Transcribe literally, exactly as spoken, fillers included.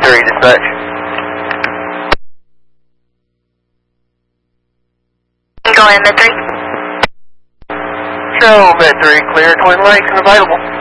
three, dispatch. Go in, Med three. Show, Med three, clear, Twin Lakes and available.